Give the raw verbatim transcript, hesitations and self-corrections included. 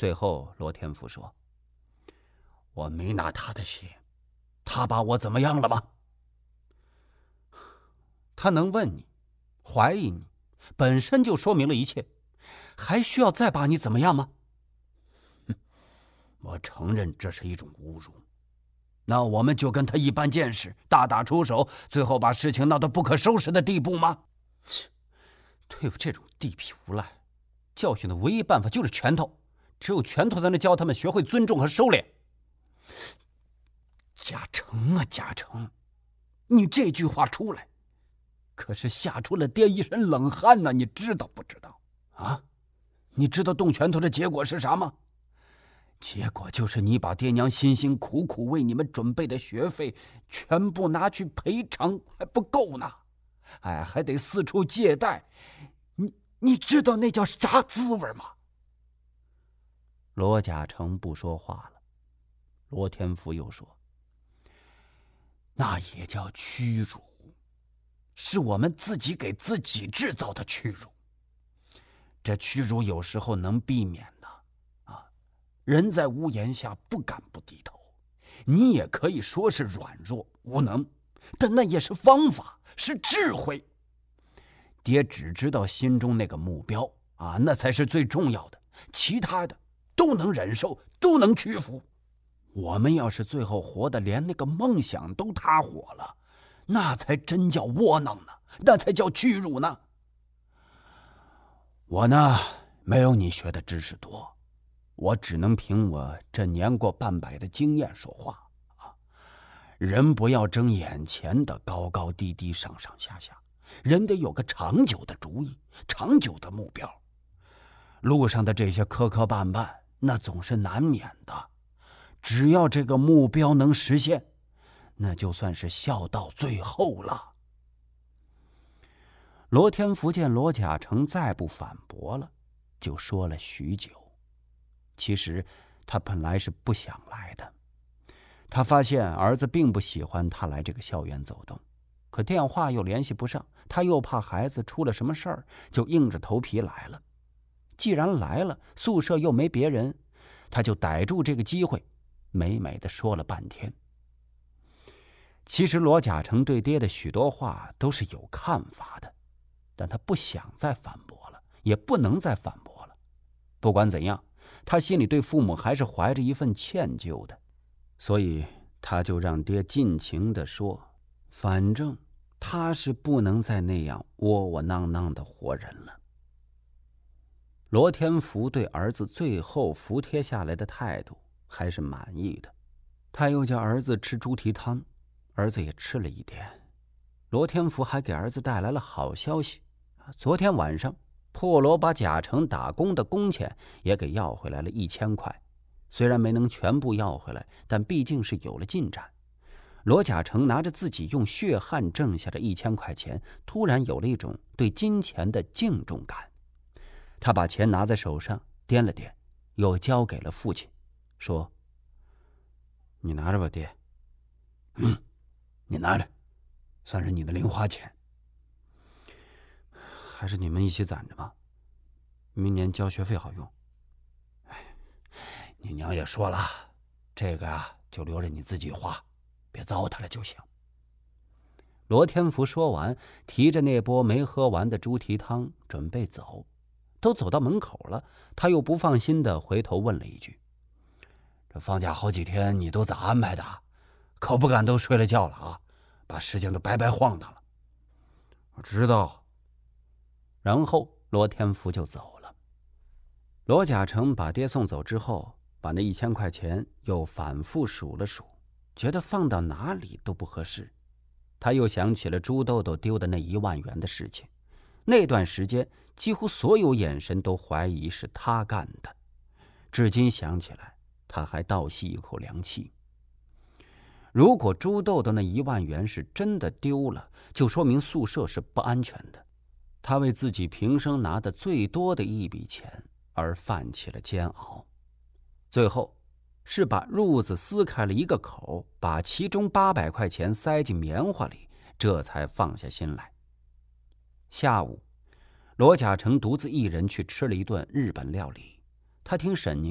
最后，罗天福说：“我没拿他的血，他把我怎么样了吗？他能问你，怀疑你，本身就说明了一切，还需要再把你怎么样吗？”我承认这是一种侮辱，那我们就跟他一般见识，大打出手，最后把事情闹到不可收拾的地步吗？切，对付这种地痞无赖，教训的唯一办法就是拳头，只有拳头才能教他们学会尊重和收敛。嘉诚啊，嘉诚，你这句话出来，可是吓出了爹一身冷汗呢，你知道不知道？啊，你知道动拳头的结果是啥吗？结果就是你把爹娘辛辛苦苦为你们准备的学费全部拿去赔偿还不够呢，哎，还得四处借贷，你你知道那叫啥滋味吗？罗嘉诚不说话了。罗天福又说：“那也叫屈辱，是我们自己给自己制造的屈辱。这屈辱有时候能避免的啊，人在屋檐下不敢不低头。你也可以说是软弱无能，但那也是方法，是智慧。爹只知道心中那个目标啊，那才是最重要的，其他的都能忍受，都能屈服。我们要是最后活得连那个梦想都塌伙了，那才真叫窝囊呢，那才叫屈辱呢。我呢，没有你学的知识多，我只能凭我这年过半百的经验说话啊。人不要争眼前的高高低低、上上下下，人得有个长久的主意，长久的目标。路上的这些磕磕绊绊，那总是难免的。只要这个目标能实现，那就算是笑到最后了。罗天福见罗嘉诚再不反驳了，就说了许久。其实他本来是不想来的，他发现儿子并不喜欢他来这个校园走动，可电话又联系不上，他又怕孩子出了什么事儿，就硬着头皮来了。既然来了，宿舍又没别人，他就逮住这个机会，美美的说了半天。其实罗嘉诚对爹的许多话都是有看法的，但他不想再反驳了，也不能再反驳了。不管怎样，他心里对父母还是怀着一份歉疚的，所以他就让爹尽情地说，反正他是不能再那样窝窝囊囊的活人了。罗天福对儿子最后服帖下来的态度还是满意的，他又叫儿子吃猪蹄汤，儿子也吃了一点。罗天福还给儿子带来了好消息，昨天晚上破罗把贾成打工的工钱也给要回来了一千块，虽然没能全部要回来，但毕竟是有了进展。罗贾成拿着自己用血汗挣下的一千块钱，突然有了一种对金钱的敬重感。他把钱拿在手上掂了掂，又交给了父亲，说：“你拿着吧，爹。嗯，你拿着，算是你的零花钱。还是你们一起攒着吧，明年交学费好用。哎，你娘也说了，这个啊就留着你自己花，别糟蹋了就行。”罗天福说完，提着那波没喝完的猪蹄汤准备走。都走到门口了，他又不放心的回头问了一句：“这放假好几天你都咋安排的？可不敢都睡了觉了啊，把时间都白白晃荡了。”“我知道。”然后罗天福就走了。罗嘉诚把爹送走之后，把那一千块钱又反复数了数，觉得放到哪里都不合适。他又想起了朱豆豆丢的那一万元的事情，那段时间几乎所有眼神都怀疑是他干的，至今想起来他还倒吸一口凉气。如果朱豆豆那一万元是真的丢了，就说明宿舍是不安全的。他为自己平生拿的最多的一笔钱而犯起了煎熬，最后是把褥子撕开了一个口，把其中八百块钱塞进棉花里，这才放下心来。下午，罗嘉诚独自一人去吃了一顿日本料理。他听沈宁